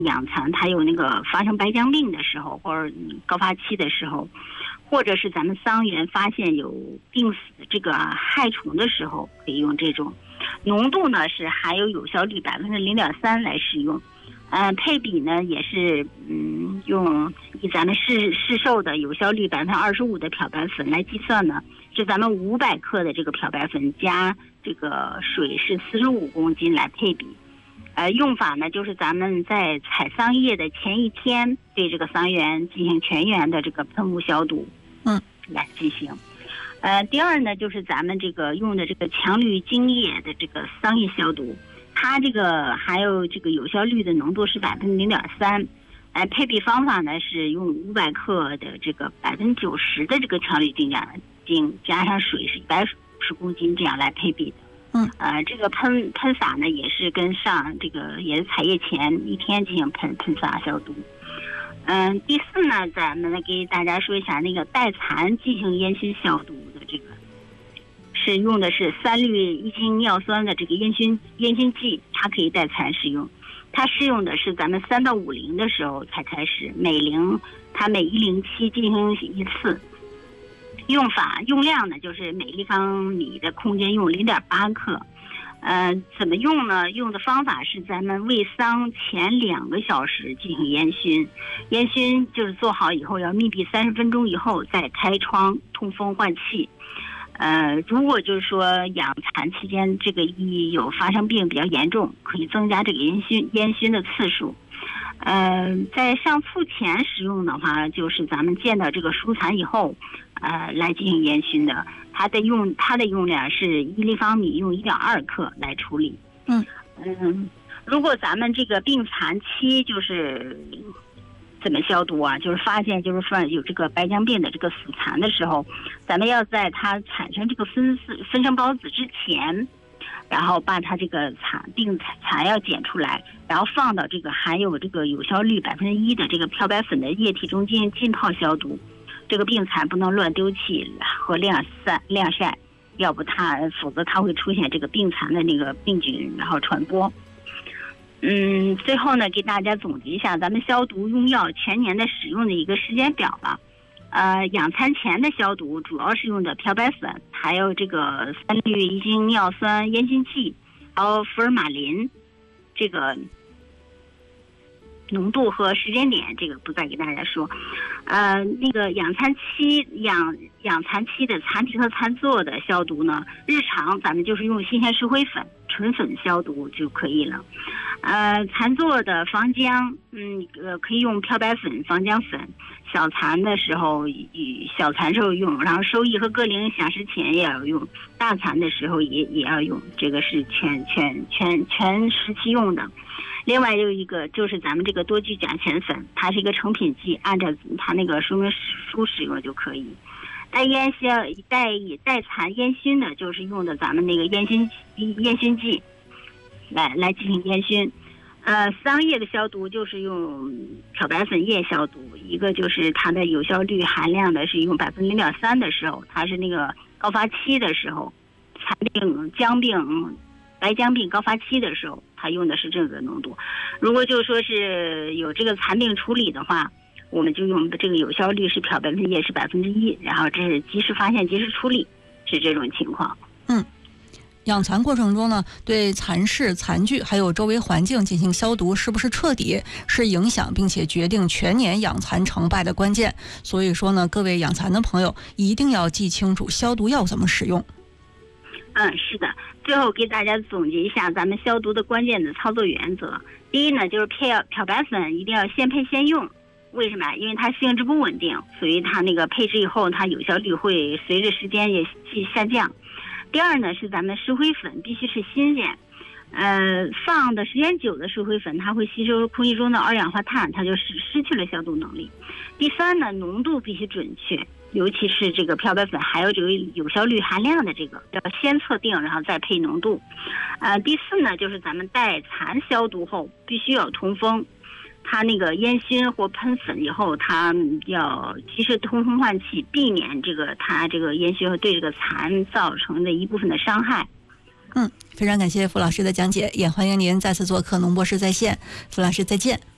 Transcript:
养蚕它有那个发生白浆病的时候，或者高发期的时候，或者是咱们桑园发现有病死这个害虫的时候，可以用这种。浓度呢是含有有效率0.3%来使用。配比呢也是用以咱们市售的有效率25%的漂白粉来计算呢，是咱们500克的这个漂白粉加这个水是45公斤来配比。用法呢就是咱们在采桑叶的前一天对这个桑园进行全员的这个喷雾消毒，来进行。第二呢就是咱们这个用的这个强氯精液的这个桑叶消毒。它这个还有这个有效率的浓度是0.3%，配比方法呢是用500克的这个90%的这个强氯精加上水是150公斤这样来配比的。这个喷洒呢也是跟上这个也是采叶前一天进行喷洒消毒。第四呢，咱们来给大家说一下那个带蚕进行烟熏消毒的这个。是用的是3氯一精尿酸的这个烟熏剂，它可以带蚕使用。它适用的是咱们3到5龄的时候才开始，每1龄期进行一次。用量呢就是每立方米的空间用0.8克。怎么用呢？用的方法是咱们喂桑前2个小时进行烟熏。烟熏就是做好以后要密闭30分钟以后再开窗通风换气。如果就是说养蚕期间这个有发生病比较严重，可以增加这个烟熏的次数。在上醋前使用的话，就是咱们见到这个熟蚕以后，来进行烟熏的。它的用量是1立方米用1.2克来处理。如果咱们这个病残期就是怎么消毒啊？就是发现就是说有这个白浆病的这个死蚕的时候，咱们要在它产生这个分生孢子之前，然后把它这个病蚕要剪出来，然后放到这个含有这个有效率1%的这个漂白粉的液体中进行浸泡消毒。这个病蚕不能乱丢弃和晾晒，否则它会出现这个病蚕的那个病菌，然后传播。最后呢，给大家总结一下咱们消毒用药全年的使用的一个时间表吧。养蚕前的消毒主要是用的漂白粉，还有这个3氯一精尿酸烟熏剂，还有福尔马林。这个浓度和时间点这个不再给大家说。那个养蚕期的蚕皮和蚕座的消毒呢，日常咱们就是用新鲜石灰粉纯粉消毒就可以了。蚕座的防浆可以用漂白粉防浆粉，小蚕的时候用，然后收益和各龄响时前也要用，大蚕的时候也要用，这个是全时期用的。另外有一个就是咱们这个多聚甲醛粉，它是一个成品剂，按照它那个说明书使用就可以。带蚕烟熏的就是用的咱们那个烟熏剂来进行烟熏。桑叶的消毒就是用漂白粉液消毒，一个就是它的有效率含量的是用0.3%的时候，它是那个高发期的时候，蚕病、白浆病高发期的时候，它用的是这个浓度。如果就说是有这个蚕病处理的话，我们就用这个有效率是漂白粉液是1%，然后这是及时发现及时处理，是这种情况。 养蚕过程中呢，对蚕室、蚕具还有周围环境进行消毒，是不是彻底，是影响并且决定全年养蚕成败的关键。所以说呢，各位养蚕的朋友一定要记清楚消毒药怎么使用。 是的。最后给大家总结一下咱们消毒的关键的操作原则。第一呢，就是漂白粉一定要现配现用。为什么？因为它性质不稳定，所以它那个配置以后，它有效率会随着时间也下降。第二呢，是咱们石灰粉必须是新鲜。放的时间久的石灰粉，它会吸收空气中的二氧化碳，它就失去了消毒能力。第三呢，浓度必须准确，尤其是这个漂白粉还有这个有效率含量的这个要先测定，然后再配浓度。第四呢，就是咱们带蚕消毒后必须要通风，它那个烟熏或喷粉以后，它要及时通风换气，避免它这个烟熏对这个蚕造成的一部分的伤害。 非常感谢傅老师的讲解，也欢迎您再次做客农博士在线。傅老师再见。